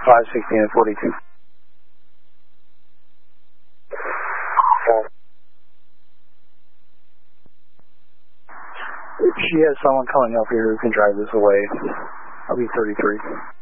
5, 16, and 42. She has someone coming up here who can drive this away. I'll be 33.